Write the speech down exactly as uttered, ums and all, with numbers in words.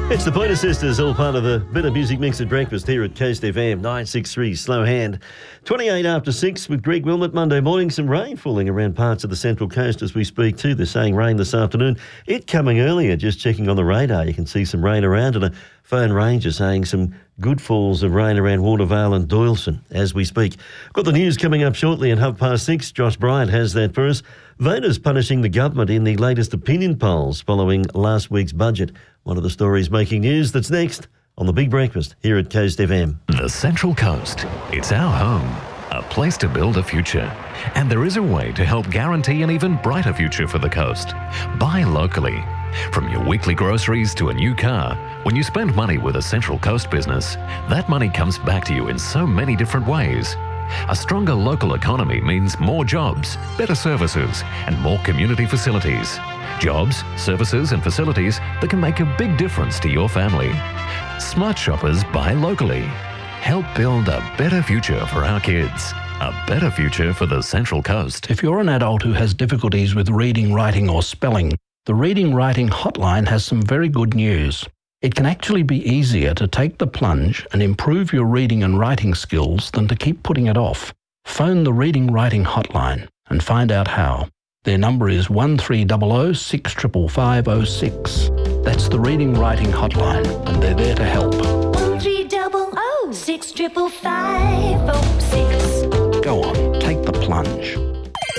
It's the Pointer Sisters, all part of the bit of music mix at breakfast here at Coast F M, nine six three Slow Hand. twenty-eight after six with Greg Wilmot. Monday morning, some rain falling around parts of the Central Coast as we speak too. They're saying rain this afternoon. It coming earlier, just checking on the radar. You can see some rain around, and a phone ranger saying some good falls of rain around Watervale and Doyleston as we speak. Got the news coming up shortly at half past six. Josh Bryant has that for us. Voters punishing the government in the latest opinion polls following last week's budget. One of the stories making news that's next on The Big Breakfast here at Coast F M. The Central Coast. It's our home, a place to build a future. And there is a way to help guarantee an even brighter future for the coast. Buy locally. From your weekly groceries to a new car, when you spend money with a Central Coast business, that money comes back to you in so many different ways. A stronger local economy means more jobs, better services, and more community facilities. Jobs, services, and facilities that can make a big difference to your family. Smart shoppers buy locally. Help build a better future for our kids. A better future for the Central Coast. If you're an adult who has difficulties with reading, writing, or spelling, the Reading Writing Hotline has some very good news. It can actually be easier to take the plunge and improve your reading and writing skills than to keep putting it off. Phone the Reading Writing Hotline and find out how. Their number is one three zero zero six five five five zero six. That's the Reading Writing Hotline, and they're there to help. one three zero zero six five five five zero six. Go on, take the plunge.